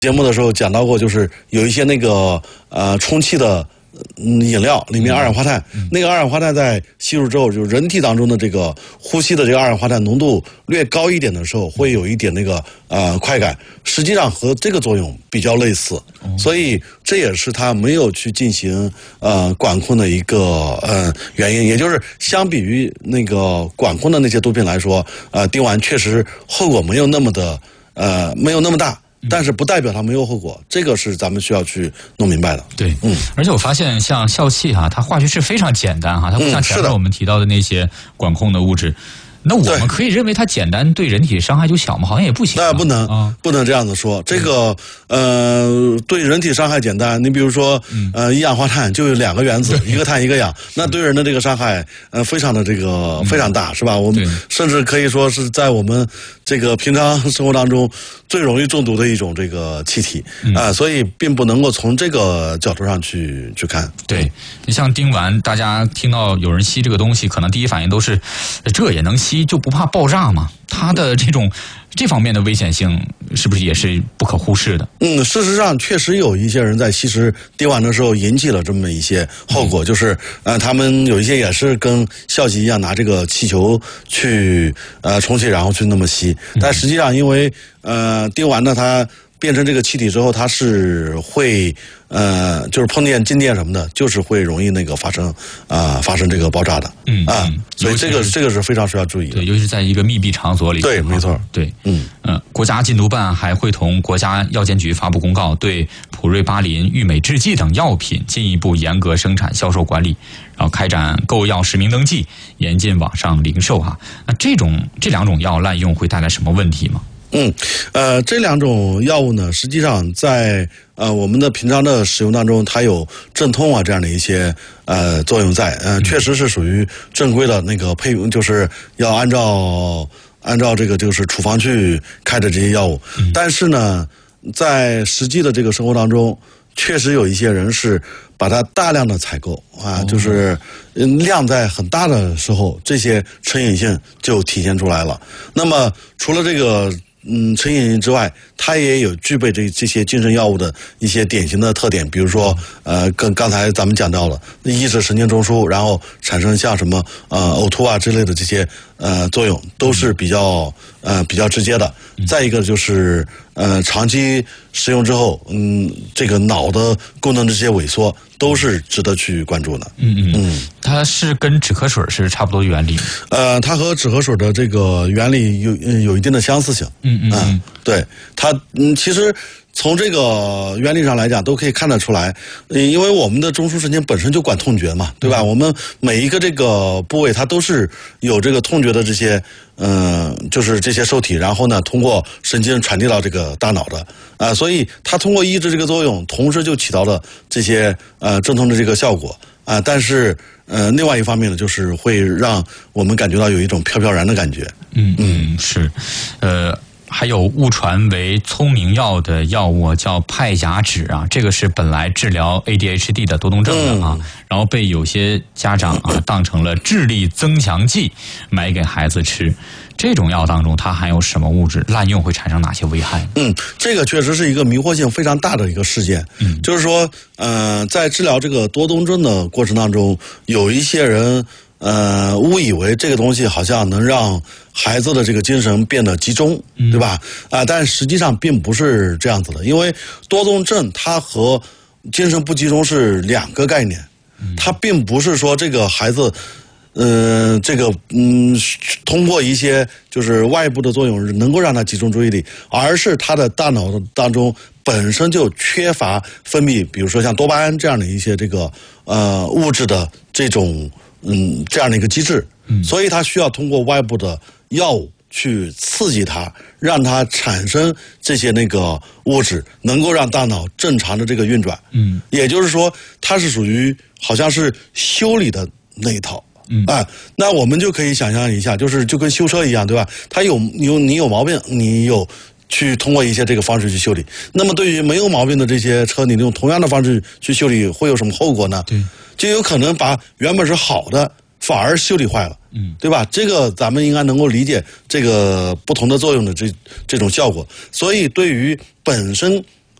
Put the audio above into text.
节目的时候讲到过，就是有一些那个充气的饮料里面二氧化碳，那个二氧化碳在吸入之后，就人体当中的这个呼吸的这个二氧化碳浓度略高一点的时候，会有一点那个快感，实际上和这个作用比较类似，所以这也是它没有去进行管控的一个原因，也就是相比于那个管控的那些毒品来说，丁烷确实后果没有那么大。但是不代表它没有后果，这个是咱们需要去弄明白的。 对，而且我发现像笑气它化学式非常简单它不像前面我们提到的那些管控的物质。那我们可以认为它简单对人体伤害就小吗？好像也不行。 那不能这样子说。这个对人体伤害简单。你比如说一氧化碳就有2个原子，一个碳一个氧，那对人的这个伤害非常的非常大，是吧？我们甚至可以说是在我们这个平常生活当中最容易中毒的一种这个气体所以并不能够从这个角度上去看。 对，你像丁烷，大家听到有人吸这个东西，可能第一反应都是这也能吸，就不怕爆炸吗？它的这方面的危险性是不是也是不可忽视的？ 事实上确实有一些人在吸食丁烷的时候引起了这么一些后果，就是他们有一些也是跟笑气一样拿这个气球去充气，然后去那么吸，但实际上因为丁烷呢它变成这个气体之后，它是会就是碰见静电什么的，就是会容易那个发生这个爆炸的。所以这个是非常需要注意的。 对，尤其是在一个密闭场所里。 对，没错。 对，国家禁毒办还会同国家药监局发布公告，对普瑞巴林、郁美制剂等药品进一步严格生产、销售管理，然后开展购药实名登记，严禁网上零售那这2种药滥用会带来什么问题吗？ 这2种药物呢，实际上在我们的平常的使用当中，它有镇痛这样的一些作用在，确实是属于正规的那个就是要按照这个就是处方去开的这些药物，但是呢，在实际的这个生活当中，确实有一些人是把它大量的采购就是量在很大的时候，这些成瘾性就体现出来了。那么除了这个成瘾性之外，它也有具备这些精神药物的一些典型的特点，比如说跟刚才咱们讲到了抑制神经中枢，然后产生像什么呕吐之类的这些作用，都是比较直接的。再一个就是长期使用之后，这个脑的功能这些萎缩都是值得去关注的。 它是跟止咳水是差不多原理。 它和止咳水的这个原理有一定的相似性。对，它其实从这个原理上来讲都可以看得出来，因为我们的中枢神经本身就管痛觉嘛，对吧？我们每一个这个部位它都是有这个痛觉的这些就是这些受体，然后呢通过神经传递到这个大脑的所以它通过抑制这个作用，同时就起到了这些镇痛的这个效果但是另外一方面呢，就是会让我们感觉到有一种飘飘然的感觉。 是，还有误传为聪明药的药物叫派甲酯这个是本来治疗 ADHD 的多动症的然后被有些家长当成了智力增强剂买给孩子吃。这种药当中它含有什么物质？滥用会产生哪些危害？ 这个确实是一个迷惑性非常大的一个事件。就是说在治疗这个多动症的过程当中，有一些人误以为这个东西好像能让孩子的这个精神变得集中，对吧？但实际上并不是这样子的，因为多动症它和精神不集中是2个概念，它并不是说这个孩子通过一些就是外部的作用能够让他集中注意力，而是他的大脑当中本身就缺乏分泌，比如说像多巴胺这样的一些这个物质的这种这样的一个机制，所以他需要通过外部的药物去刺激它，让它产生这些那个物质，能够让大脑正常的这个运转。也就是说，它是属于好像是修理的那一套。那我们就可以想象一下，就跟修车一样，对吧？你有毛病，你有去通过一些这个方式去修理。那么对于没有毛病的这些车，你用同样的方式去修理，会有什么后果呢？就有可能把原本是好的反而修理坏了。对吧？这个咱们应该能够理解这个不同的作用的这种效果。所以对于本身